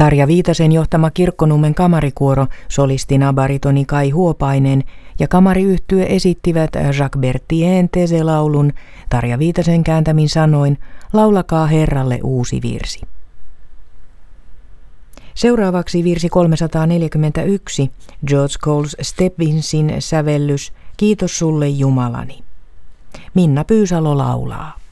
Tarja Viitasen johtama Kirkkonummen kamarikuoro, solistina baritoni Kai Huopainen ja kamariyhtye esittivät Jacques Berthien Thésée-laulun Tarja Viitasen kääntämin sanoin Laulakaa Herralle uusi virsi. Seuraavaksi virsi 341, George Coles Stebbinsin sävellys Kiitos sulle Jumalani. Minna Pyysalo laulaa.